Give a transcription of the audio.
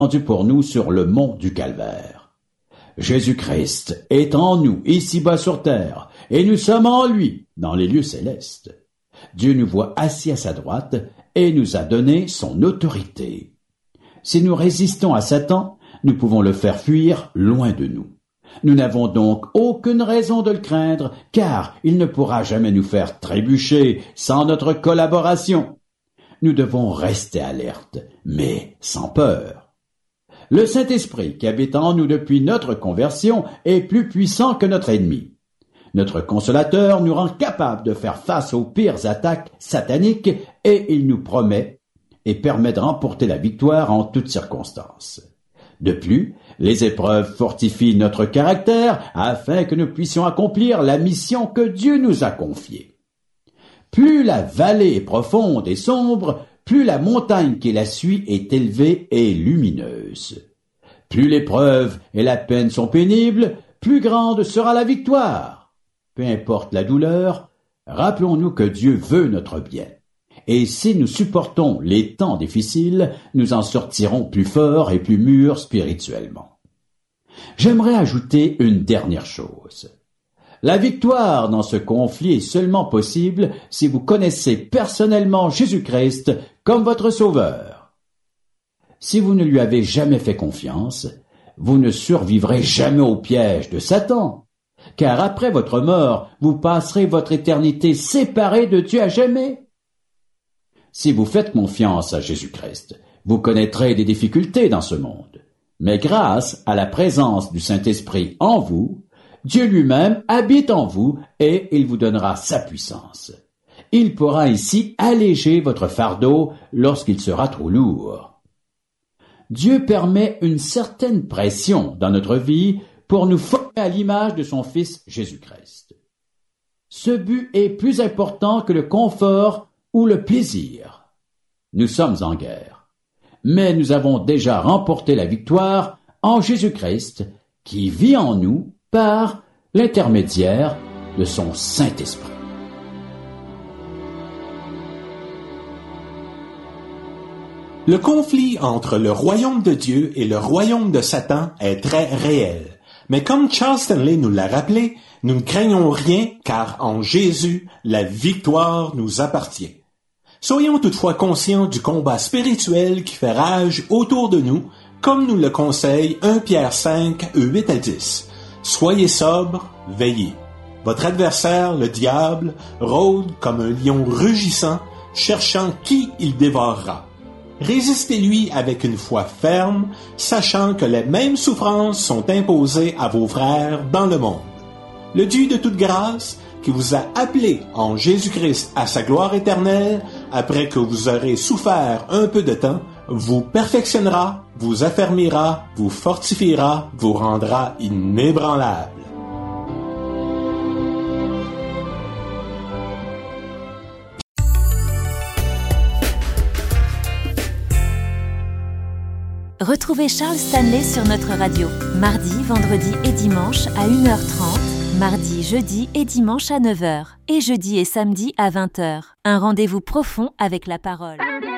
rendu pour nous sur le mont du Calvaire. Jésus-Christ est en nous, ici-bas sur terre, et nous sommes en lui, dans les lieux célestes. Dieu nous voit assis à sa droite et nous a donné son autorité. Si nous résistons à Satan, nous pouvons le faire fuir loin de nous. Nous n'avons donc aucune raison de le craindre, car il ne pourra jamais nous faire trébucher sans notre collaboration. Nous devons rester alertes, mais sans peur. Le Saint-Esprit qui habite en nous depuis notre conversion est plus puissant que notre ennemi. Notre consolateur nous rend capables de faire face aux pires attaques sataniques et il nous promet et permet de remporter la victoire en toutes circonstances. De plus, les épreuves fortifient notre caractère afin que nous puissions accomplir la mission que Dieu nous a confiée. Plus la vallée est profonde et sombre, plus la montagne qui la suit est élevée et lumineuse. Plus l'épreuve et la peine sont pénibles, plus grande sera la victoire. Peu importe la douleur, rappelons-nous que Dieu veut notre bien. Et si nous supportons les temps difficiles, nous en sortirons plus forts et plus mûrs spirituellement. J'aimerais ajouter une dernière chose. La victoire dans ce conflit est seulement possible si vous connaissez personnellement Jésus-Christ comme votre Sauveur. Si vous ne lui avez jamais fait confiance, vous ne survivrez jamais au piège de Satan, car après votre mort, vous passerez votre éternité séparée de Dieu à jamais. Si vous faites confiance à Jésus-Christ, vous connaîtrez des difficultés dans ce monde. Mais grâce à la présence du Saint-Esprit en vous, Dieu lui-même habite en vous et il vous donnera sa puissance. Il pourra ainsi alléger votre fardeau lorsqu'il sera trop lourd. Dieu permet une certaine pression dans notre vie pour nous former à l'image de son Fils Jésus-Christ. Ce but est plus important que le confort ou le plaisir. Nous sommes en guerre, mais nous avons déjà remporté la victoire en Jésus-Christ qui vit en nous par l'intermédiaire de son Saint-Esprit. Le conflit entre le royaume de Dieu et le royaume de Satan est très réel. Mais comme Charles Stanley nous l'a rappelé, nous ne craignons rien car en Jésus, la victoire nous appartient. Soyons toutefois conscients du combat spirituel qui fait rage autour de nous, comme nous le conseille 1 Pierre 5, 8 à 10. Soyez sobres, veillez. Votre adversaire, le diable, rôde comme un lion rugissant, cherchant qui il dévorera. Résistez-lui avec une foi ferme, sachant que les mêmes souffrances sont imposées à vos frères dans le monde. Le Dieu de toute grâce, qui vous a appelé en Jésus-Christ à sa gloire éternelle, après que vous aurez souffert un peu de temps, vous perfectionnera, vous affermira, vous fortifiera, vous rendra inébranlable. Retrouvez Charles Stanley sur notre radio, mardi, vendredi et dimanche à 1h30, mardi, jeudi et dimanche à 9h, et jeudi et samedi à 20h. Un rendez-vous profond avec la parole.